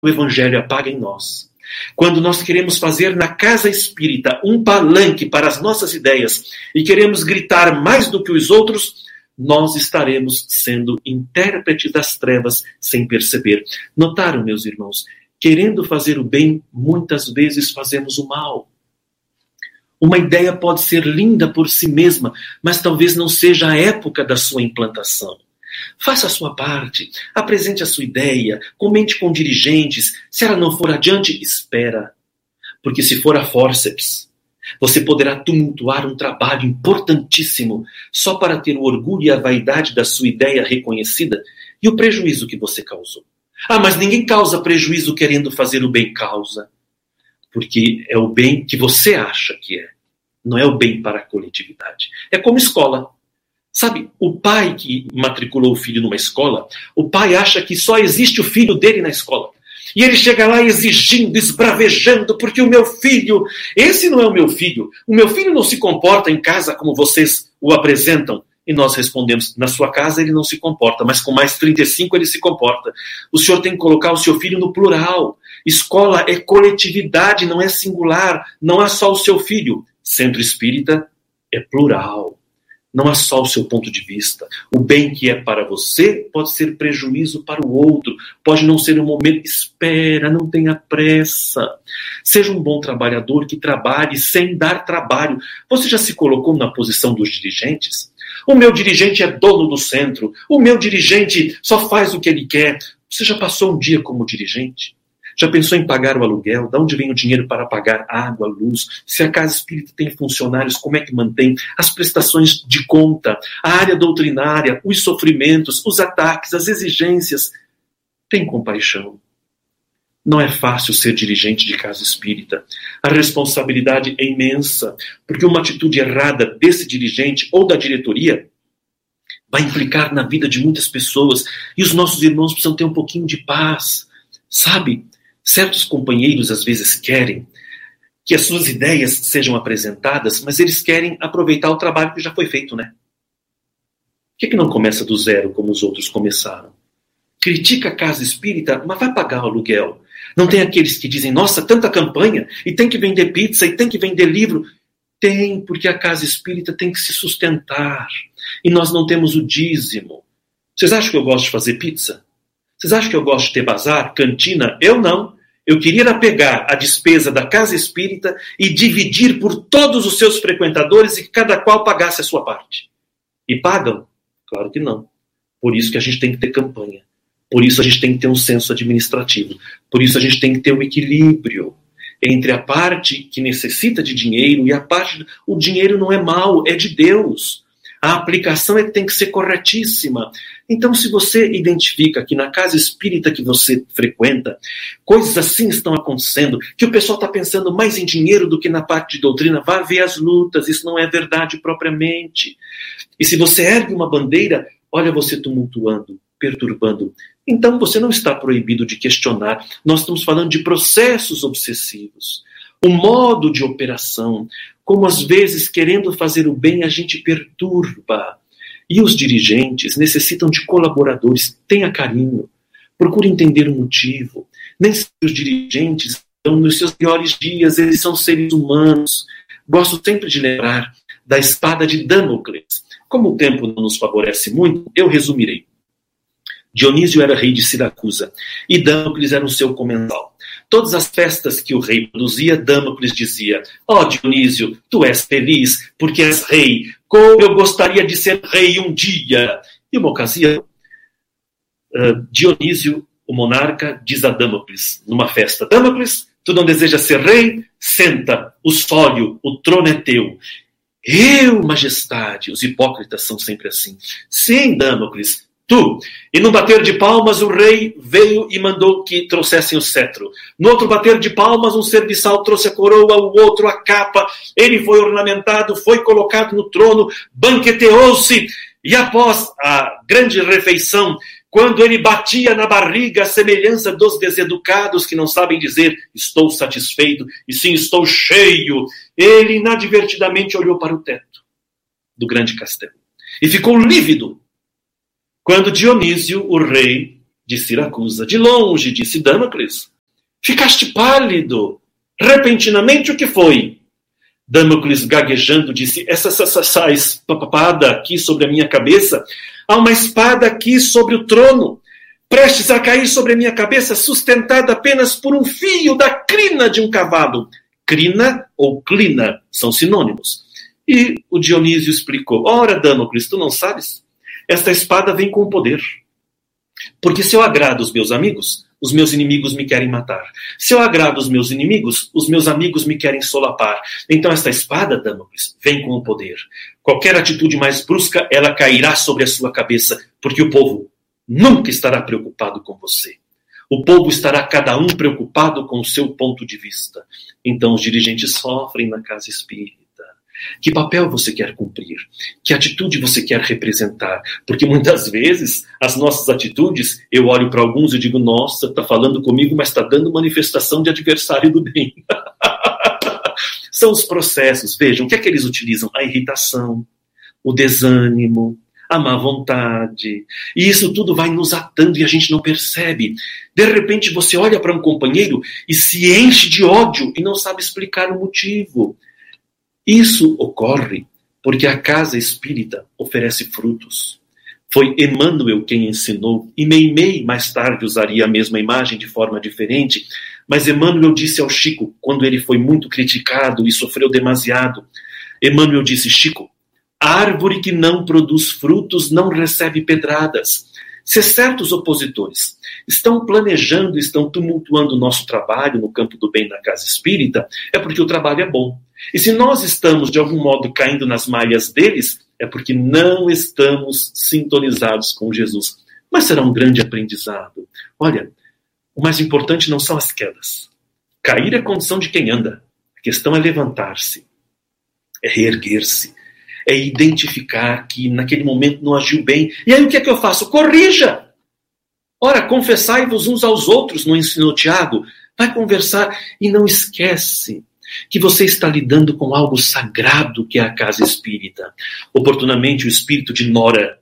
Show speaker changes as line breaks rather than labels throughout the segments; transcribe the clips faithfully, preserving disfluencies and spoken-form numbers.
o Evangelho apaga em nós, quando nós queremos fazer na casa espírita um palanque para as nossas ideias e queremos gritar mais do que os outros, nós estaremos sendo intérpretes das trevas sem perceber. Notaram, meus irmãos? Querendo fazer o bem, muitas vezes fazemos o mal. Uma ideia pode ser linda por si mesma, mas talvez não seja a época da sua implantação. Faça a sua parte, apresente a sua ideia, comente com dirigentes. Se ela não for adiante, espera. Porque se for a fórceps, você poderá tumultuar um trabalho importantíssimo só para ter o orgulho e a vaidade da sua ideia reconhecida e o prejuízo que você causou. Ah, mas ninguém causa prejuízo querendo fazer o bem. Causa. Porque é o bem que você acha que é. Não é o bem para a coletividade. É como escola. Sabe, o pai que matriculou o filho numa escola, o pai acha que só existe o filho dele na escola. E ele chega lá exigindo, esbravejando, porque o meu filho, esse não é o meu filho. O meu filho não se comporta em casa como vocês o apresentam. E nós respondemos, na sua casa ele não se comporta, mas com mais trinta e cinco ele se comporta. O senhor tem que colocar o seu filho no plural. Escola é coletividade, não é singular. Não há só o seu filho. Centro espírita é plural. Não há só o seu ponto de vista. O bem que é para você pode ser prejuízo para o outro. Pode não ser um momento. Espera, não tenha pressa. Seja um bom trabalhador que trabalhe sem dar trabalho. Você já se colocou na posição dos dirigentes? O meu dirigente é dono do centro. O meu dirigente só faz o que ele quer. Você já passou um dia como dirigente? Já pensou em pagar o aluguel? De onde vem o dinheiro para pagar água, luz? Se a casa espírita tem funcionários, como é que mantém? As prestações de conta, a área doutrinária, os sofrimentos, os ataques, as exigências. Tem compaixão. Não é fácil ser dirigente de casa espírita. A responsabilidade é imensa, porque uma atitude errada desse dirigente ou da diretoria vai implicar na vida de muitas pessoas. E os nossos irmãos precisam ter um pouquinho de paz. Sabe? Certos companheiros às vezes querem que as suas ideias sejam apresentadas, mas eles querem aproveitar o trabalho que já foi feito, né? Por que que não começa do zero como os outros começaram? Critica a casa espírita, mas vai pagar o aluguel. Não tem aqueles que dizem, nossa, tanta campanha, e tem que vender pizza, e tem que vender livro. Tem, porque a casa espírita tem que se sustentar. E nós não temos o dízimo. Vocês acham que eu gosto de fazer pizza? Vocês acham que eu gosto de ter bazar, cantina? Eu não. Eu queria pegar a despesa da casa espírita e dividir por todos os seus frequentadores e que cada qual pagasse a sua parte. E pagam? Claro que não. Por isso que a gente tem que ter campanha. Por isso a gente tem que ter um senso administrativo. Por isso a gente tem que ter um equilíbrio entre a parte que necessita de dinheiro e a parte... O dinheiro não é mau, é de Deus. A aplicação é que tem que ser corretíssima. Então, se você identifica que na casa espírita que você frequenta, coisas assim estão acontecendo, que o pessoal está pensando mais em dinheiro do que na parte de doutrina, vá ver as lutas, isso não é verdade propriamente. E se você ergue uma bandeira, olha você tumultuando, perturbando. Então, você não está proibido de questionar. Nós estamos falando de processos obsessivos. O modo de operação, como às vezes, querendo fazer o bem, a gente perturba. E os dirigentes necessitam de colaboradores. Tenha carinho. Procure entender o motivo. Nem sempre os dirigentes estão nos seus piores dias. Eles são seres humanos. Gosto sempre de lembrar da espada de Damocles. Como o tempo não nos favorece muito, eu resumirei. Dionísio era rei de Siracusa. E Damocles era o seu comensal. Todas as festas que o rei produzia, Damocles dizia, ó oh, Dionísio, tu és feliz porque és rei, como eu gostaria de ser rei um dia. E uma ocasião, uh, Dionísio, o monarca, diz a Damocles, numa festa, Damocles, tu não desejas ser rei? Senta, o sólio, o trono é teu. Eu, majestade, os hipócritas são sempre assim. Sim, Damocles, tu. E num bater de palmas, o rei veio e mandou que trouxessem o cetro. No outro bater de palmas, um serviçal trouxe a coroa, o outro a capa. Ele foi ornamentado, foi colocado no trono, banqueteou-se. E após a grande refeição, quando ele batia na barriga, a semelhança dos deseducados que não sabem dizer estou satisfeito e sim estou cheio, ele inadvertidamente olhou para o teto do grande castelo e ficou lívido. Quando Dionísio, o rei de Siracusa, de longe disse, Damocles, Ficaste pálido. Repentinamente, o que foi? Damocles, gaguejando, disse, essa, essa, essa espada aqui sobre a minha cabeça, há uma espada aqui sobre o trono, prestes a cair sobre a minha cabeça, sustentada apenas por um fio da crina de um cavalo. Crina ou clina são sinônimos. E o Dionísio explicou, ora, Damocles, tu não sabes? Esta espada vem com poder. Porque se eu agrado os meus amigos, os meus inimigos me querem matar. Se eu agrado os meus inimigos, os meus amigos me querem solapar. Então esta espada, Damocles, vem com o poder. Qualquer atitude mais brusca, ela cairá sobre a sua cabeça, porque o povo nunca estará preocupado com você. O povo estará cada um preocupado com o seu ponto de vista. Então os dirigentes sofrem na casa espírita. Que papel você quer cumprir? Que atitude você quer representar? Porque muitas vezes as nossas atitudes, eu olho para alguns e digo, nossa, está falando comigo, mas está dando manifestação de adversário do bem. São os processos, vejam, o que é que eles utilizam? A irritação, o desânimo, a má vontade. E isso tudo vai nos atando e a gente não percebe. De repente você olha para um companheiro e se enche de ódio e não sabe explicar o motivo. Isso ocorre porque a casa espírita oferece frutos. Foi Emmanuel quem ensinou, e Meimei mais tarde usaria a mesma imagem de forma diferente, mas Emmanuel disse ao Chico, quando ele foi muito criticado e sofreu demasiado, Emmanuel disse, Chico, a árvore que não produz frutos não recebe pedradas. Se certos opositores estão planejando, estão tumultuando o nosso trabalho no campo do bem na casa espírita, é porque o trabalho é bom. E se nós estamos, de algum modo, caindo nas malhas deles, é porque não estamos sintonizados com Jesus. Mas será um grande aprendizado. Olha, o mais importante não são as quedas. Cair é a condição de quem anda. A questão é levantar-se, é reerguer-se, é identificar que naquele momento não agiu bem. E aí o que é que eu faço? Corrija! Ora, confessai-vos uns aos outros, no ensino Tiago. Vai conversar e não esquece que você está lidando com algo sagrado que é a casa espírita. Oportunamente, o espírito de Nora,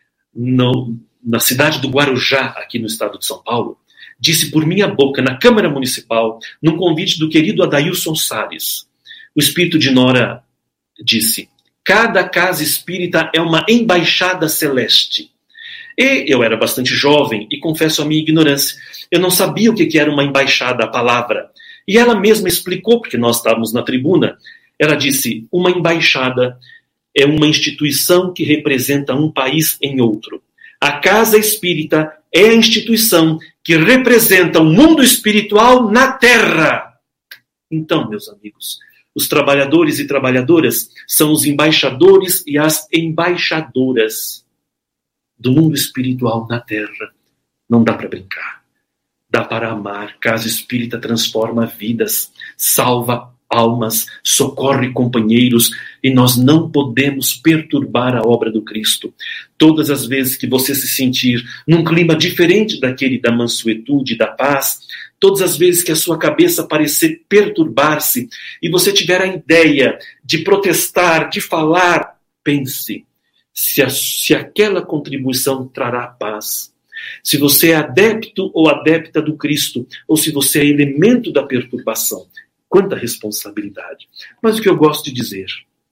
no, na cidade do Guarujá, aqui no estado de São Paulo, disse por minha boca, na Câmara Municipal, num convite do querido Adailson Salles. O espírito de Nora disse, cada casa espírita é uma embaixada celeste. E eu era bastante jovem e confesso a minha ignorância. Eu não sabia o que era uma embaixada, a palavra. E ela mesma explicou, porque nós estávamos na tribuna, ela disse, uma embaixada é uma instituição que representa um país em outro. A casa espírita é a instituição que representa o mundo espiritual na Terra. Então, meus amigos, os trabalhadores e trabalhadoras são os embaixadores e as embaixadoras do mundo espiritual na Terra. Não dá para brincar. Dá para amar. Casa espírita transforma vidas, salva almas, socorre companheiros, e nós não podemos perturbar a obra do Cristo. Todas as vezes que você se sentir num clima diferente daquele da mansuetude, da paz, todas as vezes que a sua cabeça parecer perturbar-se e você tiver a ideia de protestar, de falar, pense se, a, se aquela contribuição trará paz. Se você é adepto ou adepta do Cristo, ou se você é elemento da perturbação. Quanta responsabilidade. Mas o que eu gosto de dizer,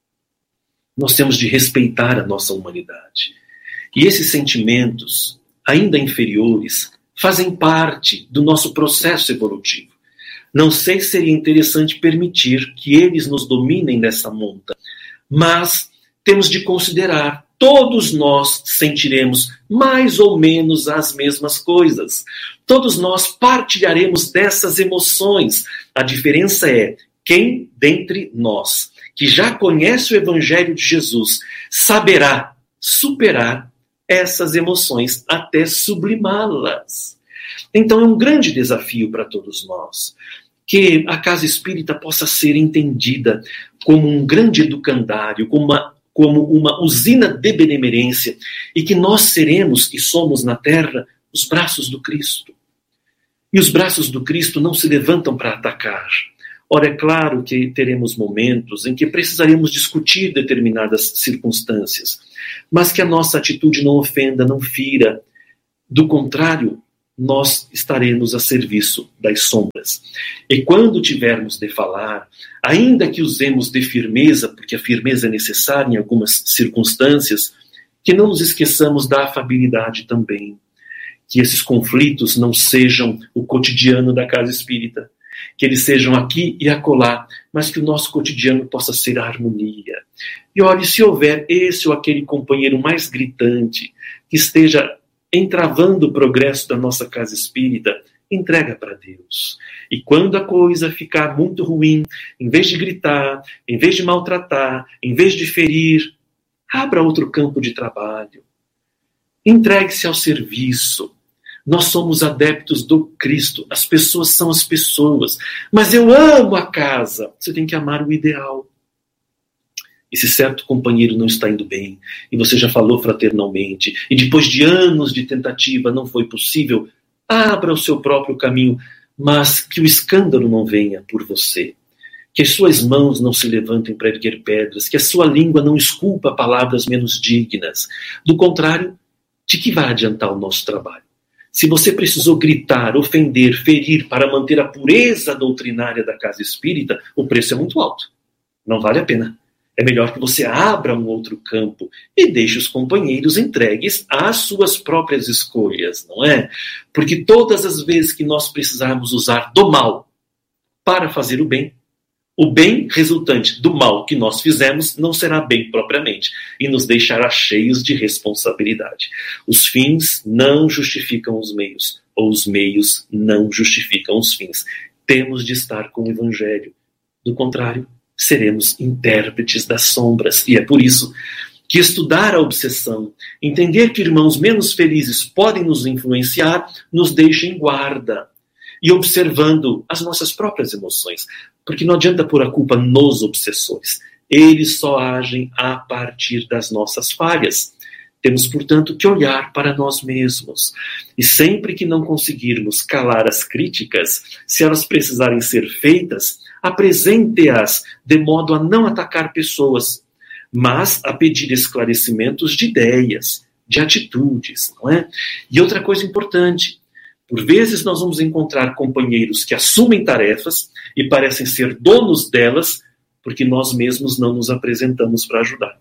nós temos de respeitar a nossa humanidade. E esses sentimentos, ainda inferiores, fazem parte do nosso processo evolutivo. Não sei se seria interessante permitir que eles nos dominem nessa monta, mas temos de considerar, todos nós sentiremos mais ou menos as mesmas coisas. Todos nós partilharemos dessas emoções. A diferença é quem dentre nós, que já conhece o Evangelho de Jesus, saberá superar essas emoções até sublimá-las. Então é um grande desafio para todos nós, que a casa espírita possa ser entendida como um grande educandário, como uma como uma usina de benemerência, e que nós seremos e somos na terra os braços do Cristo. E os braços do Cristo não se levantam para atacar. Ora, é claro que teremos momentos em que precisaremos discutir determinadas circunstâncias, mas que a nossa atitude não ofenda, não fira. Do contrário, nós estaremos a serviço das sombras. E quando tivermos de falar, ainda que usemos de firmeza, porque a firmeza é necessária em algumas circunstâncias, que não nos esqueçamos da afabilidade também. Que esses conflitos não sejam o cotidiano da casa espírita, que eles sejam aqui e acolá, mas que o nosso cotidiano possa ser a harmonia. E olhe, se houver esse ou aquele companheiro mais gritante, que esteja entravando o progresso da nossa casa espírita, entrega para Deus. E quando a coisa ficar muito ruim, em vez de gritar, em vez de maltratar, em vez de ferir, abra outro campo de trabalho. Entregue-se ao serviço. Nós somos adeptos do Cristo. As pessoas são as pessoas. Mas eu amo a casa. Você tem que amar o ideal. E se certo companheiro não está indo bem, e você já falou fraternalmente, e depois de anos de tentativa não foi possível, abra o seu próprio caminho, mas que o escândalo não venha por você. Que as suas mãos não se levantem para erguer pedras, que a sua língua não esculpa palavras menos dignas. Do contrário, de que vai adiantar o nosso trabalho? Se você precisou gritar, ofender, ferir para manter a pureza doutrinária da casa espírita, o preço é muito alto. Não vale a pena. É melhor que você abra um outro campo e deixe os companheiros entregues às suas próprias escolhas, não é? Porque todas as vezes que nós precisarmos usar do mal para fazer o bem, o bem resultante do mal que nós fizemos não será bem propriamente e nos deixará cheios de responsabilidade. Os fins não justificam os meios, ou os meios não justificam os fins. Temos de estar com o Evangelho. Do contrário, seremos intérpretes das sombras. E é por isso que estudar a obsessão, entender que irmãos menos felizes podem nos influenciar, nos deixa em guarda. E observando as nossas próprias emoções. Porque não adianta pôr a culpa nos obsessores. Eles só agem a partir das nossas falhas. Temos, portanto, que olhar para nós mesmos. E sempre que não conseguirmos calar as críticas, se elas precisarem ser feitas, apresente-as de modo a não atacar pessoas, mas a pedir esclarecimentos de ideias, de atitudes, não é? E outra coisa importante, por vezes nós vamos encontrar companheiros que assumem tarefas e parecem ser donos delas, porque nós mesmos não nos apresentamos para ajudar.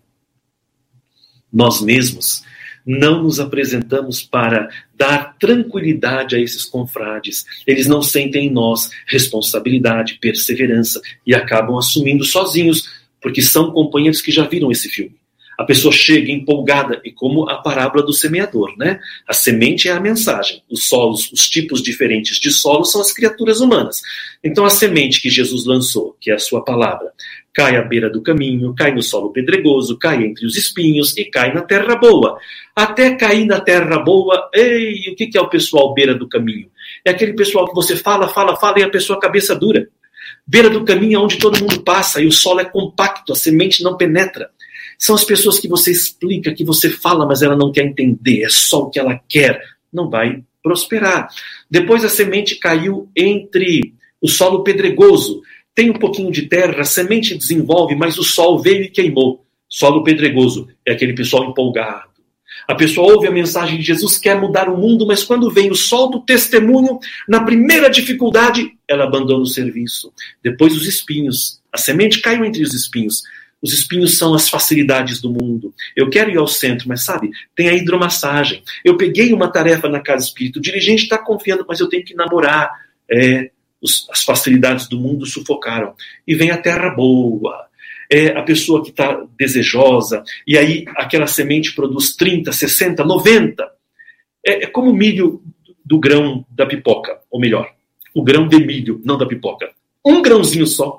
Nós mesmos não nos apresentamos para dar tranquilidade a esses confrades. Eles não sentem em nós responsabilidade, perseverança e acabam assumindo sozinhos, porque são companheiros que já viram esse filme. A pessoa chega empolgada, e como a parábola do semeador, né? A semente é a mensagem. Os solos, os tipos diferentes de solo são as criaturas humanas. Então a semente que Jesus lançou, que é a sua palavra, cai à beira do caminho, cai no solo pedregoso, cai entre os espinhos e cai na terra boa. Até cair na terra boa, ei, o que é o pessoal beira do caminho? É aquele pessoal que você fala, fala, fala e a pessoa cabeça dura. Beira do caminho é onde todo mundo passa e o solo é compacto, a semente não penetra. São as pessoas que você explica, que você fala, mas ela não quer entender, é só o que ela quer. Não vai prosperar. Depois a semente caiu entre o solo pedregoso. Tem um pouquinho de terra, a semente desenvolve, mas o sol veio e queimou. Solo pedregoso é aquele pessoal empolgado. A pessoa ouve a mensagem de Jesus, quer mudar o mundo, mas quando vem o sol do testemunho, na primeira dificuldade, ela abandona o serviço. Depois os espinhos. A semente caiu entre os espinhos. Os espinhos são as facilidades do mundo. Eu quero ir ao centro, mas sabe, tem a hidromassagem. Eu peguei uma tarefa na casa espírita, o dirigente está confiando, mas eu tenho que namorar. É, os, as facilidades do mundo sufocaram. E vem a terra boa. É a pessoa que está desejosa, e aí aquela semente produz trinta, sessenta, noventa. É, é como o milho do grão da pipoca, ou melhor, o grão de milho, não da pipoca. Um grãozinho só.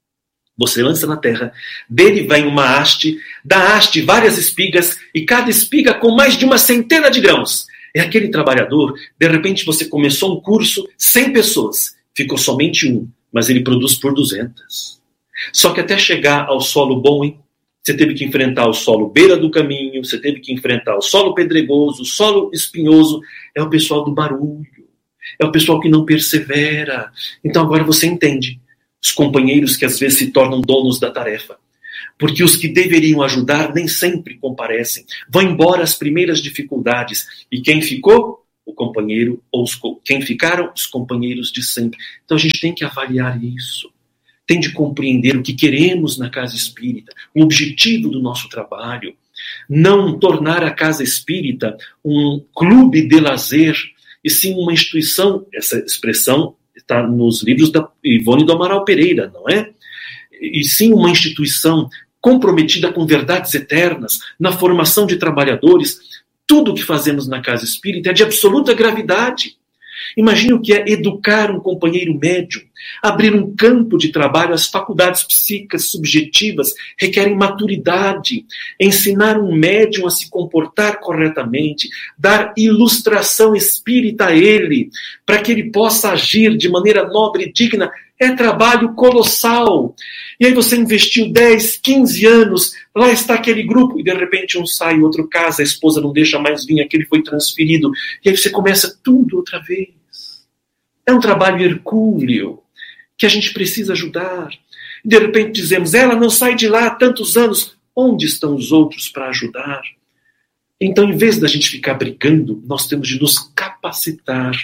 Você lança na terra, dele vem uma haste, da haste várias espigas, e cada espiga com mais de uma centena de grãos. É aquele trabalhador, de repente você começou um curso, cem pessoas, ficou somente um, mas ele produz por duzentas. Só que até chegar ao solo bom, hein? Você teve que enfrentar o solo beira do caminho, você teve que enfrentar o solo pedregoso, o solo espinhoso, é o pessoal do barulho, é o pessoal que não persevera. Então agora você entende. Os companheiros que às vezes se tornam donos da tarefa. Porque os que deveriam ajudar nem sempre comparecem. Vão embora as primeiras dificuldades. E quem ficou? o companheiro, ou os, quem ficaram, os companheiros de sempre. Então a gente tem que avaliar isso. Tem de compreender o que queremos na casa espírita, o objetivo do nosso trabalho. Não tornar a casa espírita um clube de lazer, e sim uma instituição. Essa expressão está nos livros da Ivone do Amaral Pereira, não é? E sim uma instituição comprometida com verdades eternas, na formação de trabalhadores. Tudo o que fazemos na casa espírita é de absoluta gravidade. Imagine o que é educar um companheiro médium, abrir um campo de trabalho. As faculdades psíquicas subjetivas requerem maturidade, ensinar um médium a se comportar corretamente, dar ilustração espírita a ele, para que ele possa agir de maneira nobre e digna. É trabalho colossal. E aí você investiu dez, quinze anos, lá está aquele grupo, e de repente um sai, o outro casa, a esposa não deixa mais vir, aquele foi transferido, e aí você começa tudo outra vez. É um trabalho hercúleo, que a gente precisa ajudar. E de repente dizemos, ela não sai de lá há tantos anos, onde estão os outros para ajudar? Então, em vez da gente ficar brigando, nós temos de nos capacitar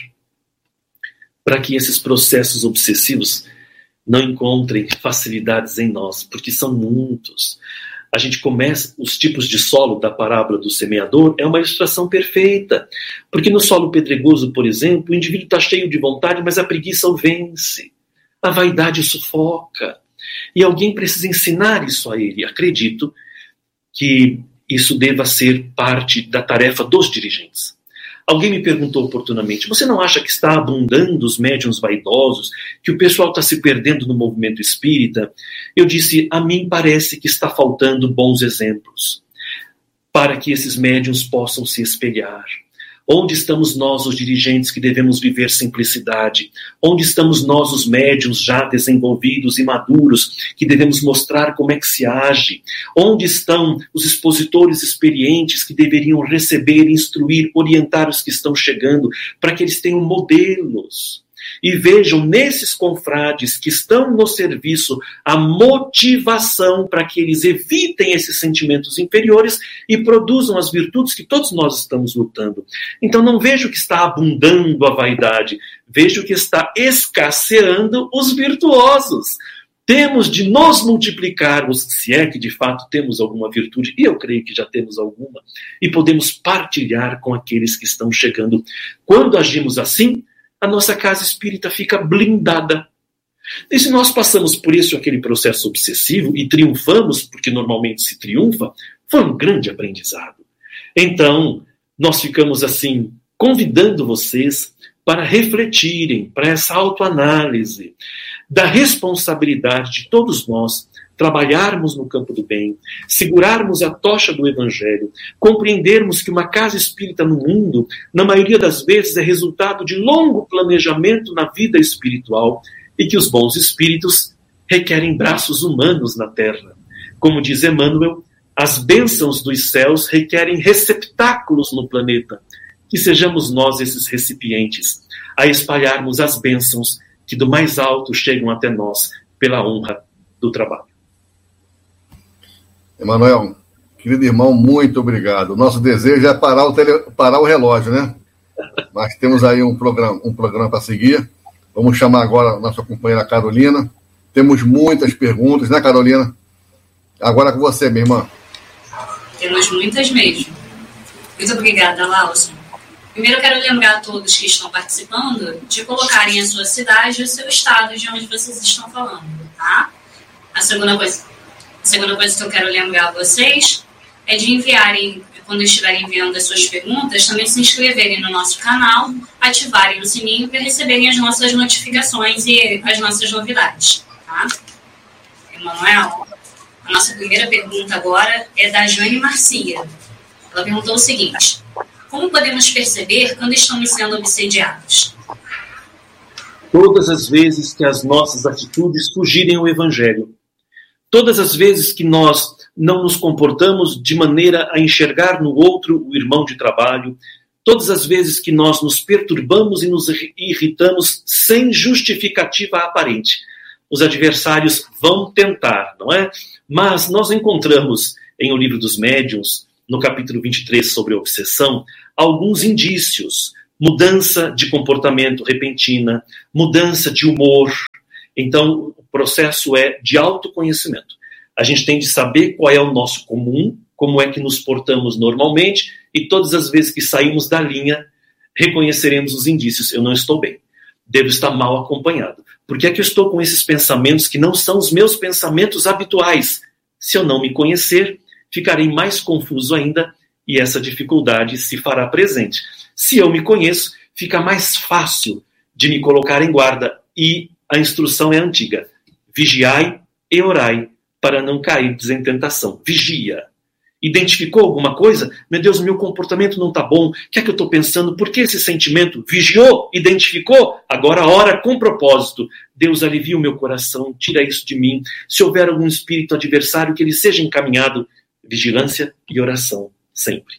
para que esses processos obsessivos não encontrem facilidades em nós, porque são muitos. A gente começa, os tipos de solo da parábola do semeador é uma ilustração perfeita, porque no solo pedregoso, por exemplo, o indivíduo está cheio de vontade, mas a preguiça o vence, a vaidade o sufoca, e alguém precisa ensinar isso a ele. Acredito que isso deva ser parte da tarefa dos dirigentes. Alguém me perguntou oportunamente, você não acha que está abundando os médiuns vaidosos, que o pessoal está se perdendo no movimento espírita? Eu disse, a mim parece que está faltando bons exemplos, para que esses médiuns possam se espelhar. Onde estamos nós, os dirigentes, que devemos viver simplicidade? Onde estamos nós, os médiuns já desenvolvidos e maduros, que devemos mostrar como é que se age? Onde estão os expositores experientes que deveriam receber, instruir, orientar os que estão chegando, para que eles tenham modelos? E vejam nesses confrades que estão no serviço a motivação para que eles evitem esses sentimentos inferiores e produzam as virtudes que todos nós estamos lutando. Então não vejo que está abundando a vaidade, vejo que está escasseando os virtuosos. Temos de nos multiplicarmos, se é que de fato temos alguma virtude, e eu creio que já temos alguma, e podemos partilhar com aqueles que estão chegando. Quando agimos assim, a nossa casa espírita fica blindada. E se nós passamos por isso, aquele processo obsessivo, e triunfamos, porque normalmente se triunfa, foi um grande aprendizado. Então, nós ficamos assim, convidando vocês para refletirem, para essa autoanálise da responsabilidade de todos nós, trabalharmos no campo do bem, segurarmos a tocha do Evangelho, compreendermos que uma casa espírita no mundo, na maioria das vezes, é resultado de longo planejamento na vida espiritual e que os bons espíritos requerem braços humanos na terra. Como diz Emmanuel, as bênçãos dos céus requerem receptáculos no planeta. Que sejamos nós esses recipientes, a espalharmos as bênçãos que do mais alto chegam até nós pela honra do trabalho.
Emanuel, querido irmão, muito obrigado. O nosso desejo é parar o, tele, parar o relógio, né? Mas temos aí um programa, um programa para seguir. Vamos chamar agora a nossa companheira Carolina. Temos muitas perguntas, né, Carolina? Agora com você, minha irmã.
Temos muitas mesmo. Muito obrigada, Lauson. Primeiro, eu quero lembrar a todos que estão participando de colocarem a sua cidade e o seu estado de onde vocês estão falando, tá? A segunda coisa... A segunda coisa que eu quero lembrar a vocês é de enviarem, quando estiverem enviando as suas perguntas, também se inscreverem no nosso canal, ativarem o sininho para receberem as nossas notificações e as nossas novidades, tá? Emanuel, a nossa primeira pergunta agora é da Jane Marcia. Ela perguntou o seguinte: como podemos perceber quando estamos sendo obsediados?
Todas as vezes que as nossas atitudes fugirem ao Evangelho, todas as vezes que nós não nos comportamos de maneira a enxergar no outro o irmão de trabalho, todas as vezes que nós nos perturbamos e nos irritamos sem justificativa aparente. Os adversários vão tentar, não é? Mas nós encontramos em O Livro dos Médiuns, no capítulo vinte e três sobre a obsessão, alguns indícios mudança de comportamento repentina, mudança de humor. Então, o processo é de autoconhecimento. A gente tem de saber qual é o nosso comum, como é que nos portamos normalmente, e todas as vezes que saímos da linha, reconheceremos os indícios. Eu não estou bem. Devo estar mal acompanhado. Por que é que eu estou com esses pensamentos que não são os meus pensamentos habituais? Se eu não me conhecer, ficarei mais confuso ainda e essa dificuldade se fará presente. Se eu me conheço, fica mais fácil de me colocar em guarda. E a instrução é antiga. Vigiai e orai para não cair em tentação. Vigia. Identificou alguma coisa? Meu Deus, meu comportamento não está bom. O que é que eu estou pensando? Por que esse sentimento? Vigiou? Identificou? Agora ora com propósito. Deus, alivia o meu coração, tira isso de mim. Se houver algum espírito adversário, que ele seja encaminhado. Vigilância e oração, sempre.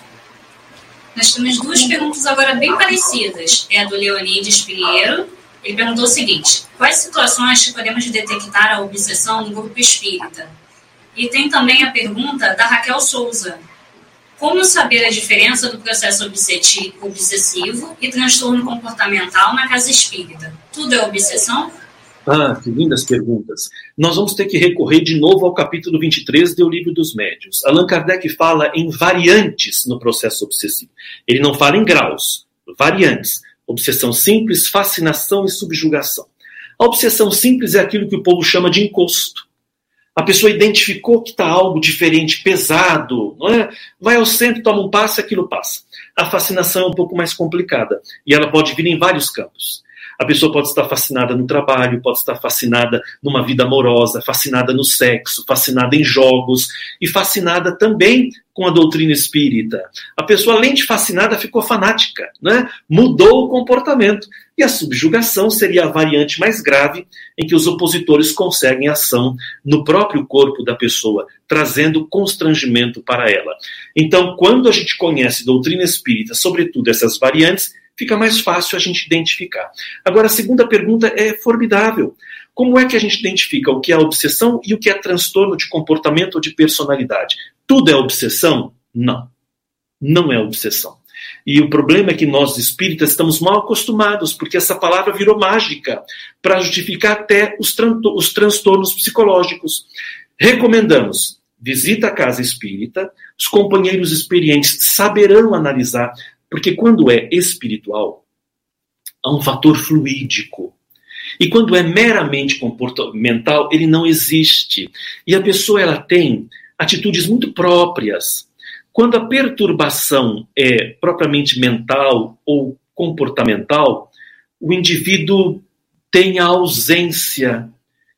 Nós temos duas perguntas agora bem parecidas. É a do Leonides Pinheiro. Ele perguntou o seguinte: quais situações que podemos detectar a obsessão no grupo espírita? E tem também a pergunta da Raquel Souza. Como saber a diferença do processo obsessivo e transtorno comportamental na casa espírita? Tudo é obsessão?
Ah, que lindas perguntas. Nós vamos ter que recorrer de novo ao capítulo vinte e três do Livro dos Médiuns. Allan Kardec fala em variantes no processo obsessivo. Ele não fala em graus, variantes. Obsessão simples, fascinação e subjugação. A obsessão simples é aquilo que o povo chama de encosto. A pessoa identificou que está algo diferente, pesado, não é? Vai ao centro, toma um passo, aquilo passa. A fascinação é um pouco mais complicada e ela pode vir em vários campos. A pessoa pode estar fascinada no trabalho, pode estar fascinada numa vida amorosa, fascinada no sexo, fascinada em jogos e fascinada também com a doutrina espírita. A pessoa, além de fascinada, ficou fanática, né? Mudou o comportamento. E a subjugação seria a variante mais grave em que os opositores conseguem ação no próprio corpo da pessoa, trazendo constrangimento para ela. Então, quando a gente conhece doutrina espírita, sobretudo essas variantes, fica mais fácil a gente identificar. Agora, a segunda pergunta é formidável. Como é que a gente identifica o que é obsessão e o que é transtorno de comportamento ou de personalidade? Tudo é obsessão? Não. Não é obsessão. E o problema é que nós, espíritas, estamos mal acostumados, porque essa palavra virou mágica para justificar até os, tran- os transtornos psicológicos. Recomendamos, visita a casa espírita, os companheiros experientes saberão analisar, porque quando é espiritual, há um fator fluídico. E quando é meramente comportamental, ele não existe. E a pessoa ela tem atitudes muito próprias. Quando a perturbação é propriamente mental ou comportamental, o indivíduo tem a ausência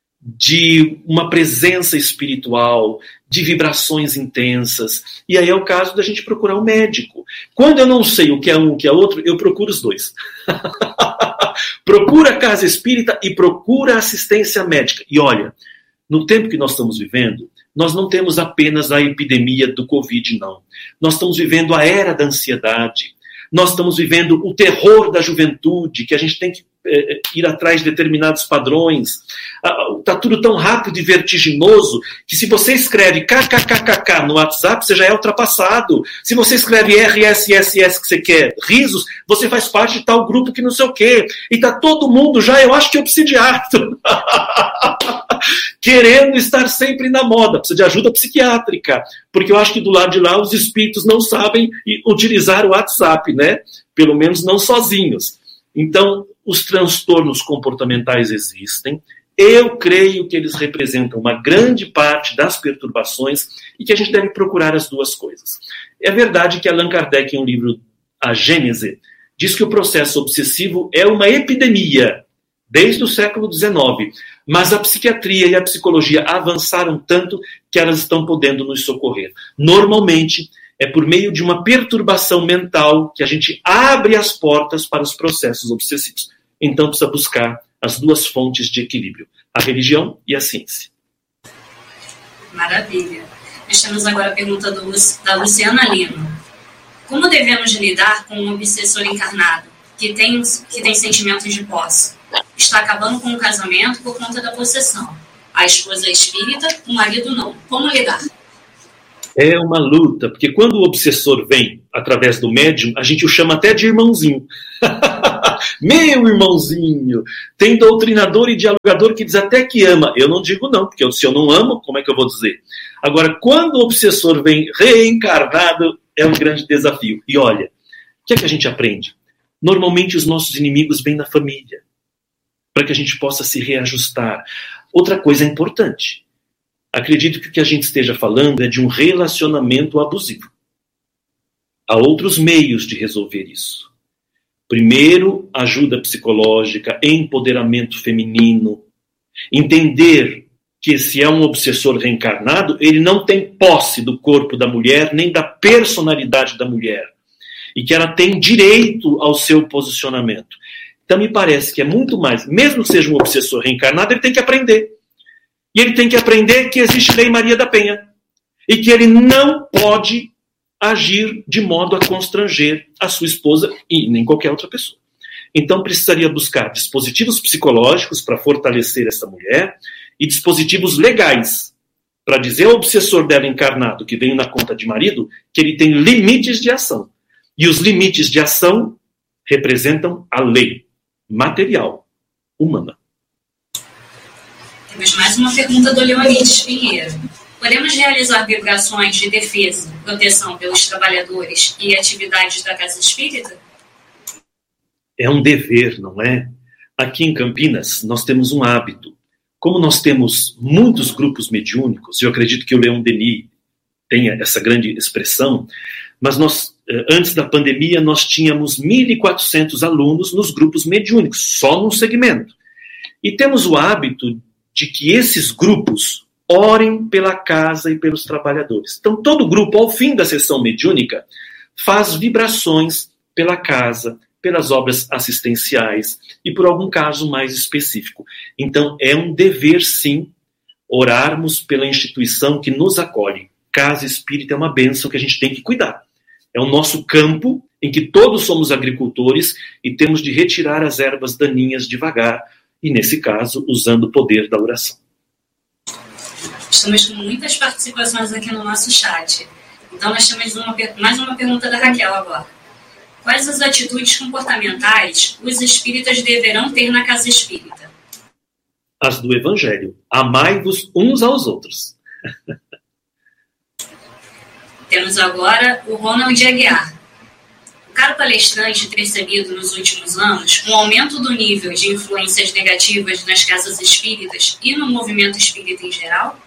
de uma presença espiritual, de vibrações intensas. E aí é o caso da gente procurar um médico. Quando eu não sei o que é um e o que é outro, eu procuro os dois. Procura a casa espírita e procura assistência médica. E olha, no tempo que nós estamos vivendo, nós não temos apenas a epidemia do Covid, não. Nós estamos vivendo a era da ansiedade. Nós estamos vivendo o terror da juventude, que a gente tem que é, ir atrás de determinados padrões. Está tudo tão rápido e vertiginoso que se você escreve kkkk no WhatsApp, você já é ultrapassado. Se você escreve R S S S que você quer risos, você faz parte de tal grupo que não sei o quê. E está todo mundo já, eu acho que obsidiado. Querendo estar sempre na moda. Precisa de ajuda psiquiátrica. Porque eu acho que do lado de lá os espíritos não sabem utilizar o WhatsApp, né? Pelo menos não sozinhos. Então, os transtornos comportamentais existem. Eu creio que eles representam uma grande parte das perturbações e que a gente deve procurar as duas coisas. É verdade que Allan Kardec, em um livro, A Gênese, diz que o processo obsessivo é uma epidemia desde o século dezenove, mas a psiquiatria e a psicologia avançaram tanto que elas estão podendo nos socorrer. Normalmente, é por meio de uma perturbação mental que a gente abre as portas para os processos obsessivos. Então precisa buscar as duas fontes de equilíbrio, a religião e a ciência.
Maravilha. Nós temos agora a pergunta do, da Luciana Lino. Como devemos lidar com um obsessor encarnado que tem, que tem sentimentos de posse? Está acabando com o casamento por conta da possessão. A esposa é espírita, o marido não. Como lidar?
É uma luta, porque quando o obsessor vem através do médium, a gente o chama até de irmãozinho. Meu irmãozinho! Tem doutrinador e dialogador que diz até que ama. Eu não digo não, porque se eu não amo, como é que eu vou dizer? Agora, quando o obsessor vem reencarnado, é um grande desafio. E olha, o que é que a gente aprende? Normalmente os nossos inimigos vêm na família, para que a gente possa se reajustar. Outra coisa importante, acredito que o que a gente esteja falando é de um relacionamento abusivo. Há outros meios de resolver isso. Primeiro, ajuda psicológica, empoderamento feminino, entender que se é um obsessor reencarnado, ele não tem posse do corpo da mulher, nem da personalidade da mulher, e que ela tem direito ao seu posicionamento. Então me parece que é muito mais, mesmo que seja um obsessor reencarnado, ele tem que aprender. E ele tem que aprender que existe Lei Maria da Penha, e que ele não pode agir de modo a constranger a sua esposa e nem qualquer outra pessoa. Então precisaria buscar dispositivos psicológicos para fortalecer essa mulher e dispositivos legais para dizer ao obsessor dela encarnado que veio na conta de marido que ele tem limites de ação. E os limites de ação representam a lei material, humana.
Temos mais uma pergunta do Leonides Pinheiro. Podemos realizar vibrações de defesa, proteção pelos trabalhadores e atividades da Casa Espírita?
É um dever, não é? Aqui em Campinas, nós temos um hábito. Como nós temos muitos grupos mediúnicos, eu acredito que o Leon Denis tenha essa grande expressão, mas nós, antes da pandemia, nós tínhamos mil e quatrocentos alunos nos grupos mediúnicos, só num segmento. E temos o hábito de que esses grupos orem pela casa e pelos trabalhadores. Então, todo grupo, ao fim da sessão mediúnica, faz vibrações pela casa, pelas obras assistenciais e por algum caso mais específico. Então, é um dever, sim, orarmos pela instituição que nos acolhe. Casa Espírita é uma bênção que a gente tem que cuidar. É o nosso campo em que todos somos agricultores e temos de retirar as ervas daninhas devagar e, nesse caso, usando o poder da oração.
Estamos com muitas participações aqui no nosso chat. Então, nós temos uma, mais uma pergunta da Raquel agora. Quais as atitudes comportamentais os espíritas deverão ter na Casa Espírita?
As do Evangelho. Amai-vos uns aos outros.
Temos agora o Ronald Aguiar. O caro palestrante tem percebido nos últimos anos um aumento do nível de influências negativas nas casas espíritas e no movimento espírita em geral?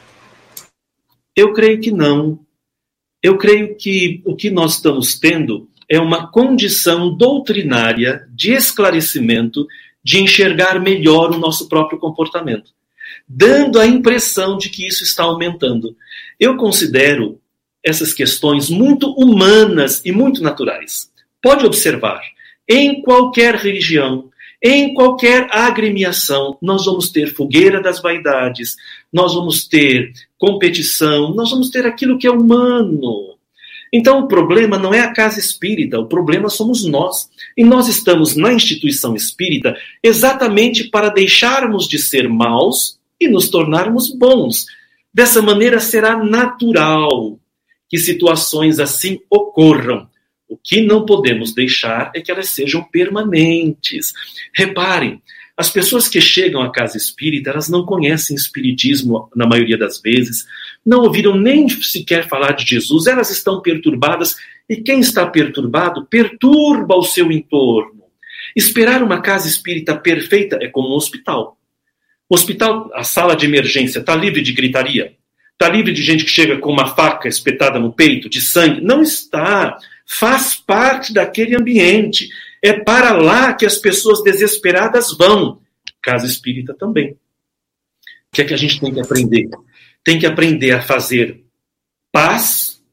Eu creio que não. Eu creio que o que nós estamos tendo é uma condição doutrinária de esclarecimento, de enxergar melhor o nosso próprio comportamento, dando a impressão de que isso está aumentando. Eu considero essas questões muito humanas e muito naturais. Pode observar, em qualquer religião, em qualquer agremiação, nós vamos ter fogueira das vaidades, nós vamos ter competição, nós vamos ter aquilo que é humano. Então o problema não é a casa espírita, o problema somos nós. E nós estamos na instituição espírita exatamente para deixarmos de ser maus e nos tornarmos bons. Dessa maneira será natural que situações assim ocorram. O que não podemos deixar é que elas sejam permanentes. Reparem, as pessoas que chegam à casa espírita, elas não conhecem espiritismo na maioria das vezes, não ouviram nem sequer falar de Jesus, elas estão perturbadas, e quem está perturbado perturba o seu entorno. Esperar uma casa espírita perfeita é como um hospital. O hospital, a sala de emergência, está livre de gritaria? Está livre de gente que chega com uma faca espetada no peito, de sangue? Não está. Faz parte daquele ambiente. É para lá que as pessoas desesperadas vão. Casa espírita também. O que é que a gente tem que aprender? Tem que aprender a fazer paz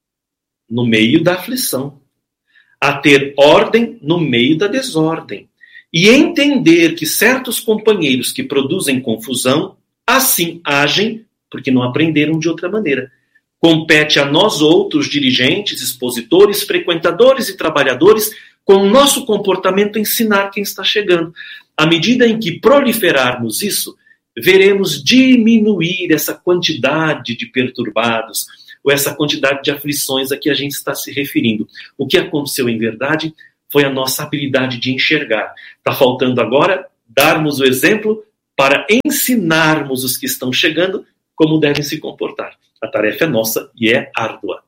no meio da aflição. A ter ordem no meio da desordem. E entender que certos companheiros que produzem confusão, assim agem porque não aprenderam de outra maneira. Compete a nós outros, dirigentes, expositores, frequentadores e trabalhadores, com o nosso comportamento ensinar quem está chegando. À medida em que proliferarmos isso, veremos diminuir essa quantidade de perturbados, ou essa quantidade de aflições a que a gente está se referindo. O que aconteceu em verdade foi a nossa habilidade de enxergar. Está faltando agora darmos o exemplo para ensinarmos os que estão chegando como devem se comportar. A tarefa é nossa e é árdua.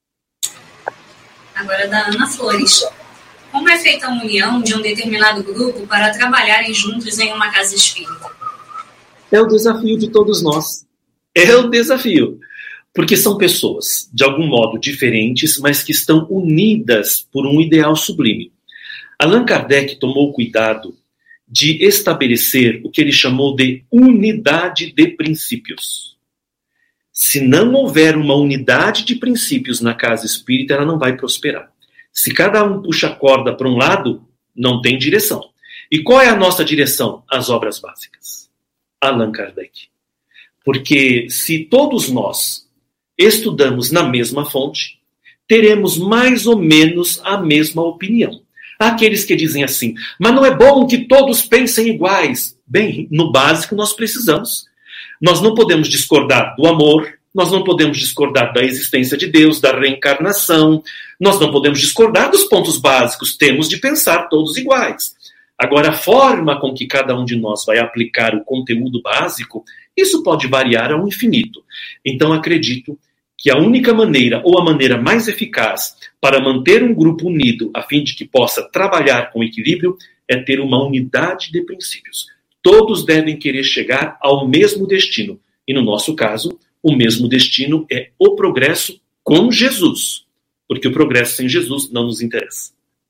Agora da Ana Flores. Como é feita a união de um determinado grupo para trabalharem juntos em uma casa espírita?
É o desafio de todos nós. É o desafio. Porque são pessoas, de algum modo, diferentes, mas que estão unidas por um ideal sublime. Allan Kardec tomou cuidado de estabelecer o que ele chamou de unidade de princípios. Se não houver uma unidade de princípios na casa espírita, ela não vai prosperar. Se cada um puxa a corda para um lado, não tem direção. E qual é a nossa direção? As obras básicas. Allan Kardec. Porque se todos nós estudamos na mesma fonte, teremos mais ou menos a mesma opinião. Há aqueles que dizem assim, mas não é bom que todos pensem iguais. Bem, no básico nós precisamos. Nós não podemos discordar do amor, nós não podemos discordar da existência de Deus, da reencarnação, nós não podemos discordar dos pontos básicos, temos de pensar todos iguais. Agora, a forma com que cada um de nós vai aplicar o conteúdo básico, isso pode variar ao infinito. Então, acredito que a única maneira, ou a maneira mais eficaz, para manter um grupo unido, a fim de que possa trabalhar com equilíbrio, é ter uma unidade de princípios. Todos devem querer chegar ao mesmo destino. E no nosso caso, o mesmo destino é o progresso com Jesus. Porque o progresso sem Jesus não nos interessa.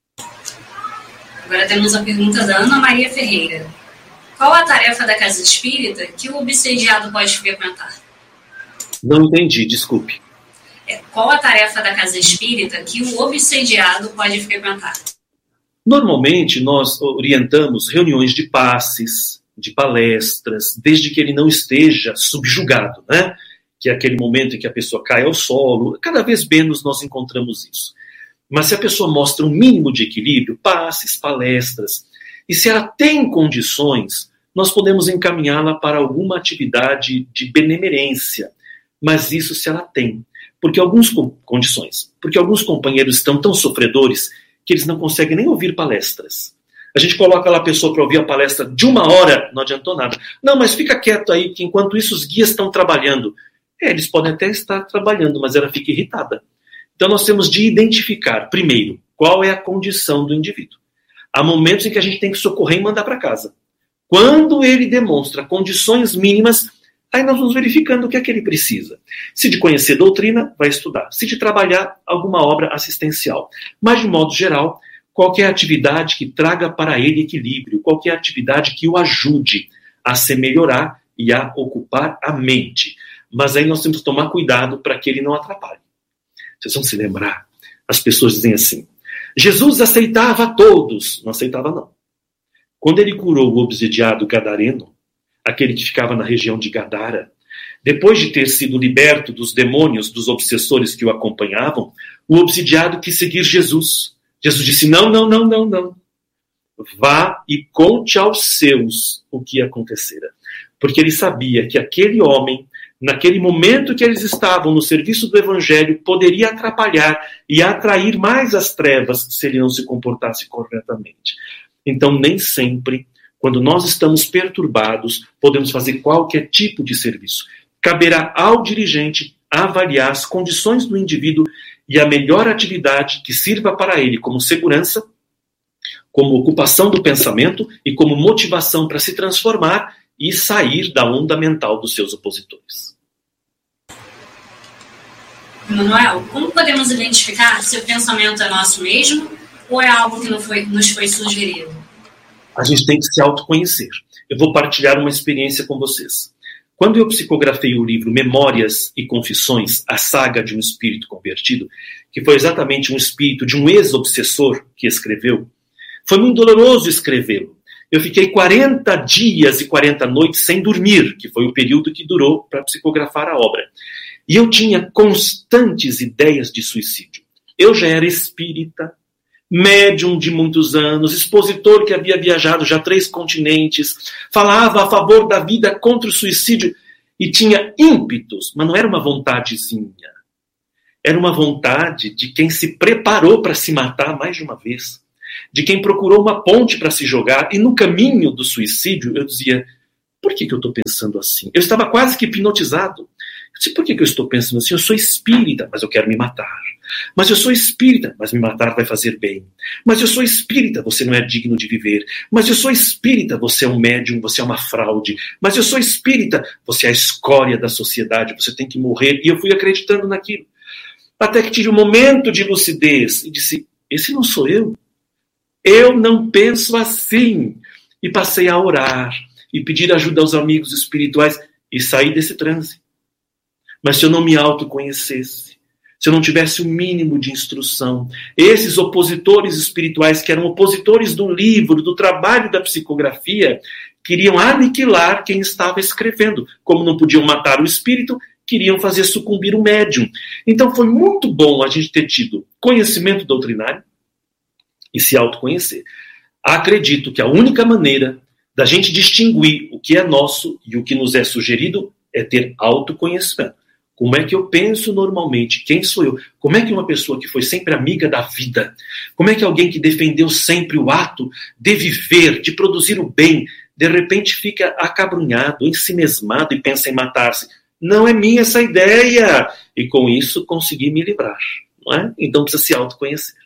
Agora temos a pergunta da Ana Maria Ferreira. Qual a tarefa da casa espírita que o obsediado pode frequentar?
Não entendi, desculpe.
É, qual a tarefa da casa espírita que o obsediado pode frequentar?
Normalmente, nós orientamos reuniões de passes, de palestras, desde que ele não esteja subjugado, né? Que é aquele momento em que a pessoa cai ao solo. Cada vez menos nós encontramos isso. Mas se a pessoa mostra um mínimo de equilíbrio, passes, palestras, e se ela tem condições, nós podemos encaminhá-la para alguma atividade de benemerência. Mas isso se ela tem. Porque alguns condições. Porque alguns companheiros estão tão sofredores que eles não conseguem nem ouvir palestras. A gente coloca lá a pessoa para ouvir a palestra de uma hora, não adiantou nada. Não, mas fica quieto aí, que enquanto isso os guias estão trabalhando. É, eles podem até estar trabalhando, mas ela fica irritada. Então nós temos de identificar, primeiro, qual é a condição do indivíduo. Há momentos em que a gente tem que socorrer e mandar para casa. Quando ele demonstra condições mínimas, aí nós vamos verificando o que é que ele precisa. Se de conhecer doutrina, vai estudar. Se de trabalhar, alguma obra assistencial. Mas, de modo geral, qualquer atividade que traga para ele equilíbrio, qualquer atividade que o ajude a se melhorar e a ocupar a mente. Mas aí nós temos que tomar cuidado para que ele não atrapalhe. Vocês vão se lembrar, as pessoas dizem assim, Jesus aceitava a todos. Não aceitava, não. Quando ele curou o obsediado gadareno, aquele que ficava na região de Gadara, depois de ter sido liberto dos demônios, dos obsessores que o acompanhavam, o obsidiado quis seguir Jesus. Jesus disse, não, não, não, não, não. Vá e conte aos seus o que acontecera. Porque ele sabia que aquele homem, naquele momento que eles estavam no serviço do Evangelho, poderia atrapalhar e atrair mais as trevas se ele não se comportasse corretamente. Então, nem sempre, quando nós estamos perturbados, podemos fazer qualquer tipo de serviço. Caberá ao dirigente avaliar as condições do indivíduo e a melhor atividade que sirva para ele como segurança, como ocupação do pensamento e como motivação para se transformar e sair da onda mental dos seus opositores.
Manuel, como podemos identificar se o pensamento é nosso mesmo ou é algo que não foi, nos foi sugerido?
A gente tem que se autoconhecer. Eu vou partilhar uma experiência com vocês. Quando eu psicografei o livro Memórias e Confissões, a saga de um espírito convertido, que foi exatamente um espírito de um ex-obsessor que escreveu, foi muito doloroso escrevê-lo. Eu fiquei quarenta dias e quarenta noites sem dormir, que foi o período que durou para psicografar a obra. E eu tinha constantes ideias de suicídio. Eu já era espírita, médium de muitos anos, expositor que havia viajado já três continentes, falava a favor da vida contra o suicídio e tinha ímpetos, mas não era uma vontadezinha. Era uma vontade de quem se preparou para se matar mais de uma vez, de quem procurou uma ponte para se jogar, e no caminho do suicídio eu dizia, por que, que eu estou pensando assim? Eu estava quase que hipnotizado. Eu disse, por que, que eu estou pensando assim? Eu sou espírita, mas eu quero me matar. Mas eu sou espírita, mas me matar vai fazer bem. Mas eu sou espírita, você não é digno de viver. Mas eu sou espírita, você é um médium, você é uma fraude. Mas eu sou espírita, você é a escória da sociedade, você tem que morrer. E eu fui acreditando naquilo. Até que tive um momento de lucidez e disse, esse não sou eu. Eu não penso assim. E passei a orar e pedir ajuda aos amigos espirituais e sair desse transe. Mas se eu não me autoconhecesse, se eu não tivesse o mínimo de instrução, esses opositores espirituais que eram opositores do livro, do trabalho da psicografia, queriam aniquilar quem estava escrevendo. Como não podiam matar o espírito, queriam fazer sucumbir o médium. Então foi muito bom a gente ter tido conhecimento doutrinário e se autoconhecer. Acredito que a única maneira da gente distinguir o que é nosso e o que nos é sugerido é ter autoconhecimento. Como é que eu penso normalmente? Quem sou eu? Como é que uma pessoa que foi sempre amiga da vida, como é que alguém que defendeu sempre o ato de viver, de produzir o bem, de repente fica acabrunhado, ensimesmado e pensa em matar-se? Não é minha essa ideia. E com isso consegui me livrar. Não é? Então precisa se autoconhecer.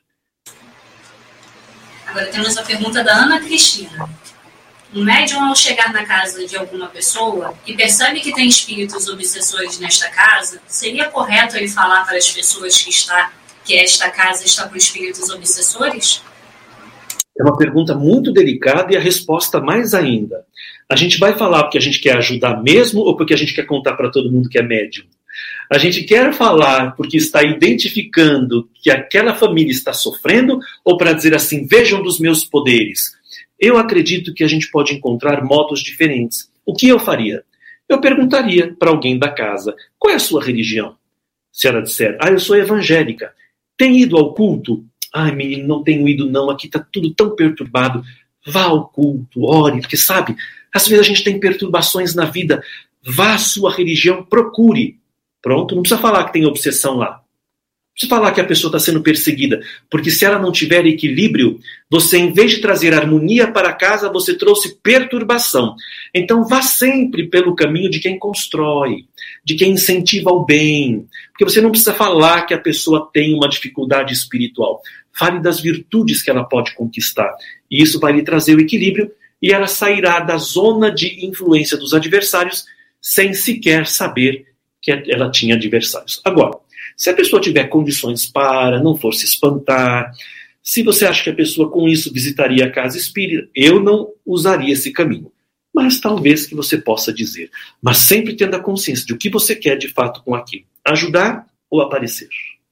Agora temos a pergunta da Ana Cristina. Um médium, ao chegar na casa de alguma pessoa e percebe que tem espíritos obsessores nesta casa, seria correto ele falar para as pessoas que, está, que esta casa está com espíritos obsessores?
É uma pergunta muito delicada e a resposta mais ainda. A gente vai falar porque a gente quer ajudar mesmo ou porque a gente quer contar para todo mundo que é médium? A gente quer falar porque está identificando que aquela família está sofrendo ou para dizer assim, vejam dos meus poderes? Eu acredito que a gente pode encontrar modos diferentes. O que eu faria? Eu perguntaria para alguém da casa, qual é a sua religião? Se ela disser, ah, eu sou evangélica. Tem ido ao culto? Ai, menino, não tenho ido não, aqui está tudo tão perturbado. Vá ao culto, ore, porque sabe, às vezes a gente tem perturbações na vida. Vá à sua religião, procure. Pronto, não precisa falar que tem obsessão lá. Não precisa falar que a pessoa está sendo perseguida, porque se ela não tiver equilíbrio, você, em vez de trazer harmonia para casa, você trouxe perturbação. Então vá sempre pelo caminho de quem constrói, de quem incentiva o bem, porque você não precisa falar que a pessoa tem uma dificuldade espiritual. Fale das virtudes que ela pode conquistar, e isso vai lhe trazer o equilíbrio, e ela sairá da zona de influência dos adversários, sem sequer saber que ela tinha adversários. Agora, se a pessoa tiver condições para, não for se espantar, se você acha que a pessoa com isso visitaria a casa espírita, eu não usaria esse caminho. Mas talvez que você possa dizer. Mas sempre tendo a consciência de o que você quer de fato com aquilo. Ajudar ou aparecer?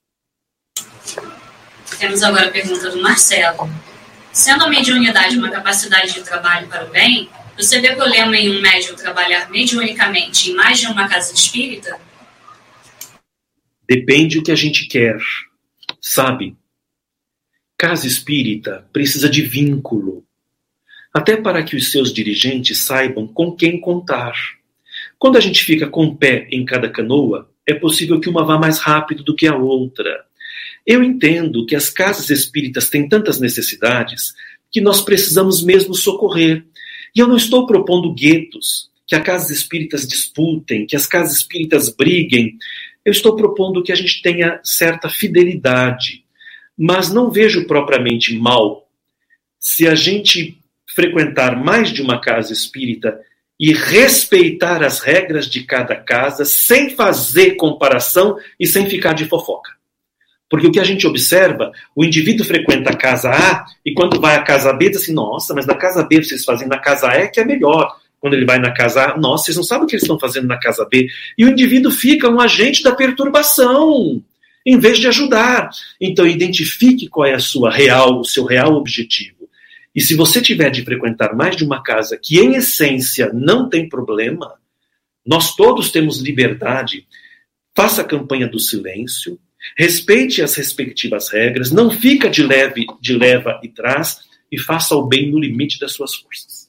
Temos agora a pergunta do Marcelo. Sendo a mediunidade uma capacidade de trabalho para o bem, você vê problema em um médium trabalhar mediunicamente em mais de uma casa espírita?
Depende do que a gente quer, sabe? Casa espírita precisa de vínculo, até para que os seus dirigentes saibam com quem contar. Quando a gente fica com um pé em cada canoa, é possível que uma vá mais rápido do que a outra. Eu entendo que as casas espíritas têm tantas necessidades que nós precisamos mesmo socorrer. E eu não estou propondo guetos, que as casas espíritas disputem, que as casas espíritas briguem. Eu estou propondo que a gente tenha certa fidelidade, mas não vejo propriamente mal se a gente frequentar mais de uma casa espírita e respeitar as regras de cada casa sem fazer comparação e sem ficar de fofoca. Porque o que a gente observa, o indivíduo frequenta a casa A e quando vai à casa B diz assim, nossa, mas na casa B vocês fazem na casa E que é melhor. Quando ele vai na casa A, nossa, vocês não sabem o que eles estão fazendo na casa B. E o indivíduo fica um agente da perturbação, em vez de ajudar. Então, identifique qual é a sua real, o seu real objetivo. E se você tiver de frequentar mais de uma casa que, em essência, não tem problema, nós todos temos liberdade, faça a campanha do silêncio, respeite as respectivas regras, não fica de, leve, de leva e trás e faça o bem no limite das suas forças.